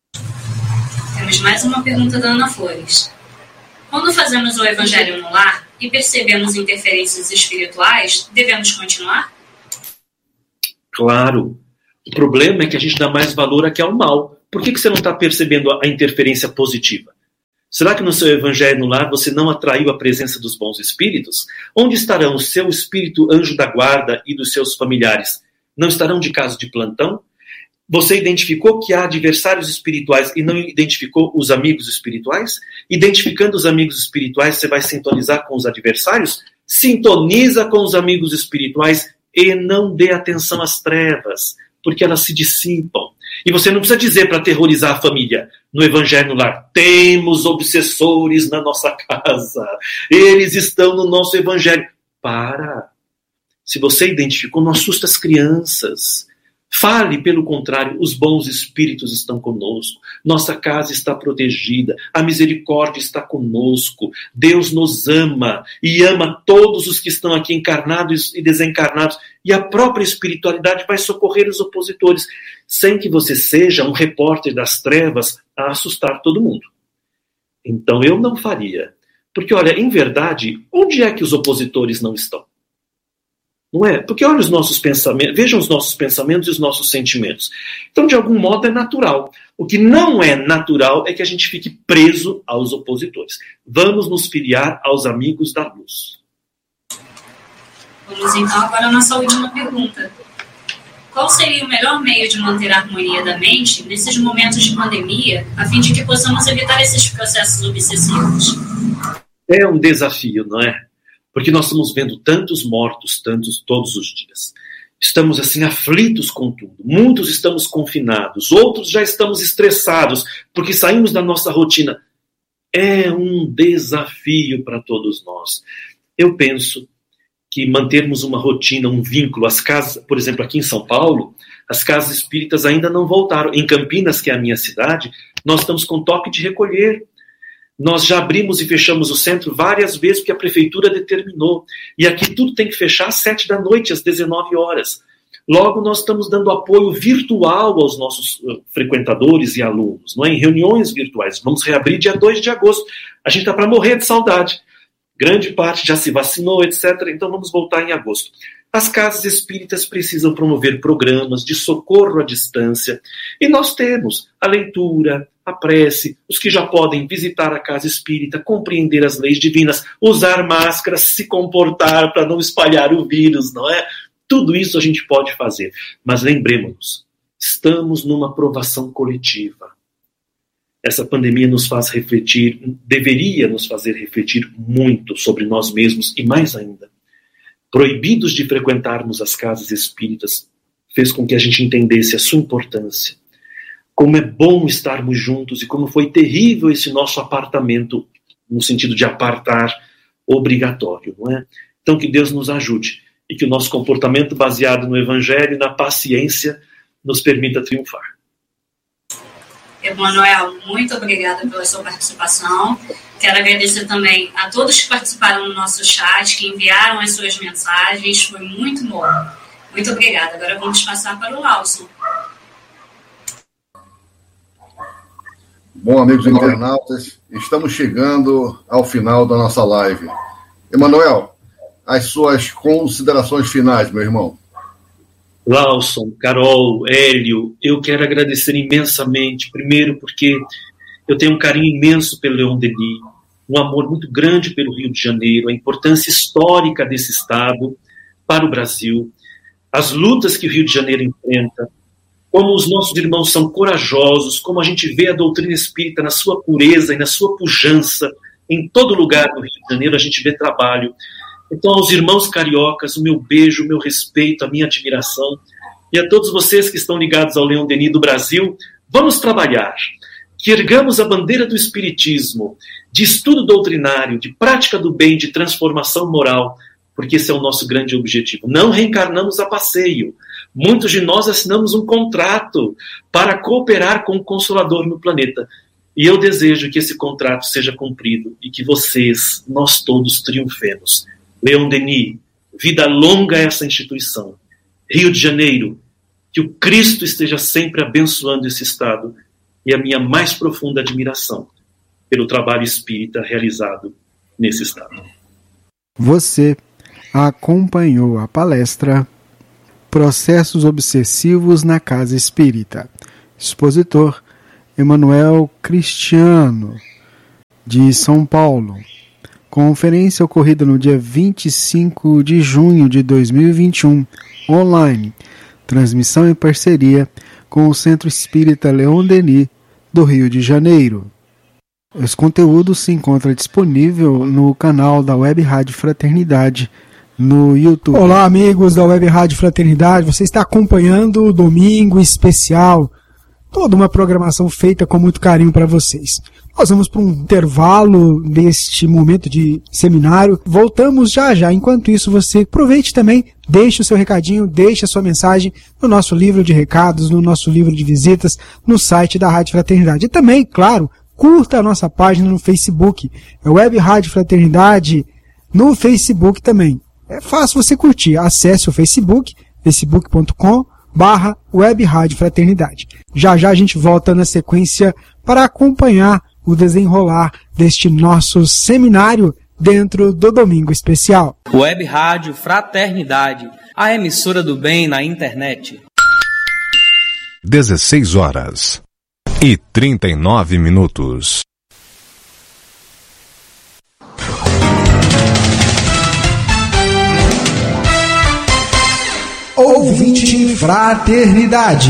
Temos mais uma pergunta da Ana Flores. Quando fazemos o Evangelho no Lar, e percebemos interferências espirituais, devemos continuar?
Claro. O problema é que a gente dá mais valor a que ao mal. Por que que você não está percebendo a interferência positiva? Será que no seu evangelho no lar você não atraiu a presença dos bons espíritos? Onde estarão o seu espírito anjo da guarda e dos seus familiares? Não estarão de casa de plantão? Você identificou que há adversários espirituais e não identificou os amigos espirituais? Identificando os amigos espirituais, você vai sintonizar com os adversários? Sintoniza com os amigos espirituais e não dê atenção às trevas, porque elas se dissipam. E você não precisa dizer para aterrorizar a família no evangelho no lar: temos obsessores na nossa casa, eles estão no nosso evangelho. Para. Se você identificou, não assusta as crianças. Fale, pelo contrário, os bons espíritos estão conosco, nossa casa está protegida, a misericórdia está conosco, Deus nos ama e ama todos os que estão aqui encarnados e desencarnados, e a própria espiritualidade vai socorrer os opositores, sem que você seja um repórter das trevas a assustar todo mundo. Então eu não faria, porque olha, em verdade, onde é que os opositores não estão? Não é? Porque olha os nossos pensamentos, vejam os nossos pensamentos e os nossos sentimentos. Então, de algum modo, é natural. O que não é natural é que a gente fique preso aos opositores. Vamos nos filiar aos amigos da luz.
Vamos então agora à nossa última pergunta. Qual seria o melhor meio de manter a harmonia da mente nesses momentos de pandemia, a fim de que possamos evitar esses processos obsessivos?
É um desafio, não é? Porque nós estamos vendo tantos mortos, tantos todos os dias. Estamos assim aflitos com tudo. Muitos estamos confinados, outros já estamos estressados, porque saímos da nossa rotina. É um desafio para todos nós. Eu penso que mantermos uma rotina, um vínculo, as casas, por exemplo, aqui em São Paulo, as casas espíritas ainda não voltaram. Em Campinas, que é a minha cidade, nós estamos com toque de recolher. Nós já abrimos e fechamos o centro várias vezes porque a prefeitura determinou. E aqui tudo tem que fechar às sete da noite, às dezenove horas. Logo, nós estamos dando apoio virtual aos nossos frequentadores e alunos, não é? Em reuniões virtuais. Vamos reabrir dia dois de agosto. A gente está para morrer de saudade. Grande parte já se vacinou, etcétera. Então vamos voltar em agosto. As casas espíritas precisam promover programas de socorro à distância. E nós temos a leitura, a prece, os que já podem visitar a casa espírita, compreender as leis divinas, usar máscaras, se comportar para não espalhar o vírus, não é? Tudo isso a gente pode fazer. Mas lembremos-nos, estamos numa provação coletiva. Essa pandemia nos faz refletir, deveria nos fazer refletir muito sobre nós mesmos e mais ainda. Proibidos de frequentarmos as casas espíritas, fez com que a gente entendesse a sua importância. Como é bom estarmos juntos e como foi terrível esse nosso apartamento, no sentido de apartar obrigatório, não é? Então que Deus nos ajude e que o nosso comportamento baseado no Evangelho e na paciência nos permita triunfar.
Emanuel, muito obrigada pela sua participação. Quero agradecer também a todos que participaram no nosso chat, que enviaram as suas mensagens. Foi muito bom. Muito obrigada. Agora vamos passar para o Lawson.
Bom, amigos internautas, estamos chegando ao final da nossa live. Emanuel, as suas considerações finais, meu irmão.
Lawson, Carol, Hélio, eu quero agradecer imensamente, primeiro porque eu tenho um carinho imenso pelo Leon Denis, um amor muito grande pelo Rio de Janeiro, a importância histórica desse estado para o Brasil, as lutas que o Rio de Janeiro enfrenta, como os nossos irmãos são corajosos, como a gente vê a doutrina espírita na sua pureza e na sua pujança, em todo lugar do Rio de Janeiro a gente vê trabalho. Então, aos irmãos cariocas, o meu beijo, o meu respeito, a minha admiração. E a todos vocês que estão ligados ao Leon Denis do Brasil, vamos trabalhar. Que ergamos a bandeira do espiritismo, de estudo doutrinário, de prática do bem, de transformação moral, porque esse é o nosso grande objetivo. Não reencarnamos a passeio. Muitos de nós assinamos um contrato para cooperar com o Consolador no planeta. E eu desejo que esse contrato seja cumprido e que vocês, nós todos, triunfemos. Leon Denis, vida longa a essa instituição. Rio de Janeiro, que o Cristo esteja sempre abençoando esse estado e a minha mais profunda admiração pelo trabalho espírita realizado nesse estado.
Você acompanhou a palestra Processos Obsessivos na Casa Espírita. Expositor Emanuel Cristiano, de São Paulo. Conferência ocorrida no dia vinte e cinco de junho de dois mil e vinte e um, online. Transmissão em parceria com o Centro Espírita Leon Denis, do Rio de Janeiro. Esse conteúdo se encontra disponível no canal da Web Rádio Fraternidade no YouTube.
Olá, amigos da Web Rádio Fraternidade. Você está acompanhando o Domingo Especial. Toda uma programação feita com muito carinho para vocês. Nós vamos para um intervalo deste momento de seminário. Voltamos já já. Enquanto isso, você aproveite também, deixe o seu recadinho, deixe a sua mensagem no nosso livro de recados, no nosso livro de visitas, no site da Rádio Fraternidade. E também, claro, curta a nossa página no Facebook. É Web Rádio Fraternidade no Facebook também. É fácil você curtir. Acesse o Facebook, facebook ponto com barra Web Rádio Fraternidade. Já já a gente volta na sequência para acompanhar o desenrolar deste nosso seminário dentro do Domingo Especial.
Web Rádio Fraternidade, a emissora do bem na internet.
dezesseis horas e trinta e nove minutos.
Ouvinte Fraternidade.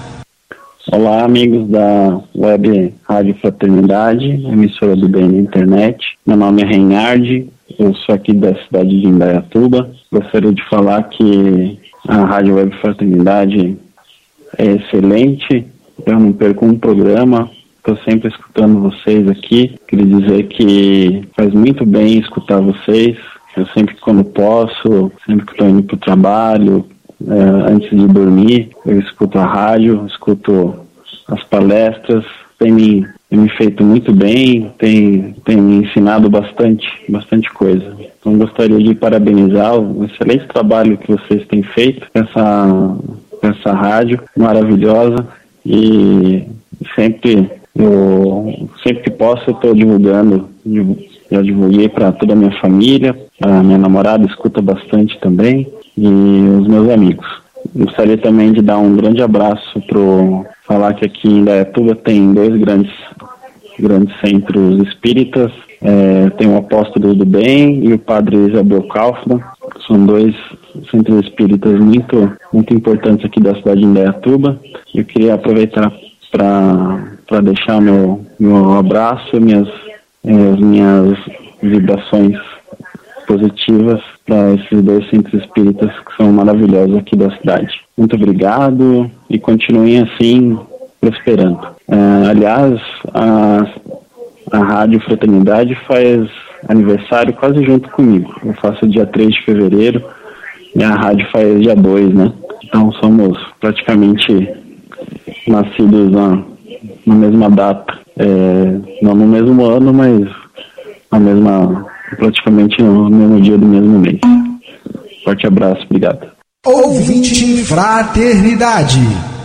Olá, amigos da Web Rádio Fraternidade, emissora do bem na internet. Meu nome é Reinhard, eu sou aqui da cidade de Indaiatuba. Gostaria de falar que a Rádio Web Fraternidade é excelente. Eu não perco um programa, estou sempre escutando vocês aqui. Queria dizer que faz muito bem escutar vocês. Eu sempre, quando posso, sempre que estou indo para o trabalho, é, antes de dormir, eu escuto a rádio, escuto as palestras. Tem me, tem me feito muito bem, tem, tem me ensinado bastante, bastante coisa. Então gostaria de parabenizar o excelente trabalho que vocês têm feito com essa, com essa rádio maravilhosa. E sempre, eu, sempre que posso, eu estou divulgando. Já divulguei para toda a minha família, a minha namorada escuta bastante também, e os meus amigos. Gostaria também de dar um grande abraço para falar que aqui em Indaiatuba tem dois grandes, grandes centros espíritas. É, tem o Apóstolo do Bem e o Padre Isabel Kaufmann. São dois centros espíritas muito, muito importantes aqui da cidade de Indaiatuba. Eu queria aproveitar para deixar meu, meu abraço, minhas, as minhas vibrações positivas para esses dois centros espíritas que são maravilhosos aqui da cidade. Muito obrigado e continuem assim, prosperando. Uh, aliás, a, a Rádio Fraternidade faz aniversário quase junto comigo. Eu faço dia três de fevereiro e a rádio faz dia dois, né? Então somos praticamente nascidos na, na mesma data. É, não no mesmo ano, mas na mesma, praticamente no mesmo dia do mesmo mês. Forte abraço, obrigado.
Ouvinte Fraternidade.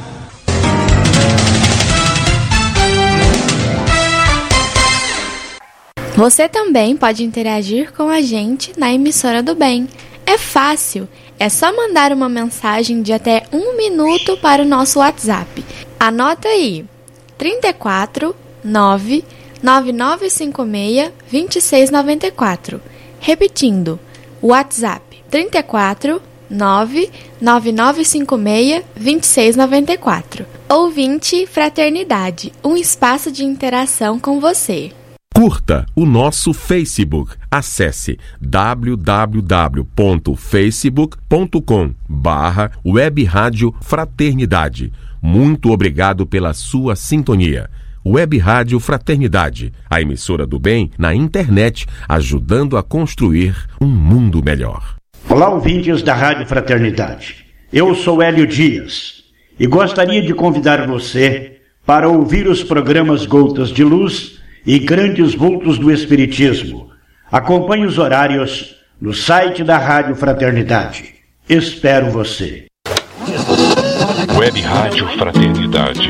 Você também pode interagir com a gente na emissora do bem. É fácil, é só mandar uma mensagem de até um minuto para o nosso WhatsApp. Anota aí, trinta e quatro, nove, nove nove cinco seis, dois seis nove quatro. Repetindo, WhatsApp trinta e quatro, nove, nove nove cinco seis, dois seis nove quatro. Ouvinte Fraternidade, um espaço de interação com você.
Curta o nosso Facebook. Acesse w w w ponto facebook ponto com barra Web Rádio Fraternidade. Muito obrigado pela sua sintonia. Web Rádio Fraternidade, a emissora do bem na internet, ajudando a construir um mundo melhor.
Olá, ouvintes da Rádio Fraternidade. Eu sou Hélio Dias e gostaria de convidar você para ouvir os programas Gotas de Luz e Grandes Vultos do Espiritismo. Acompanhe os horários no site da Rádio Fraternidade. Espero você.
Web Rádio Fraternidade,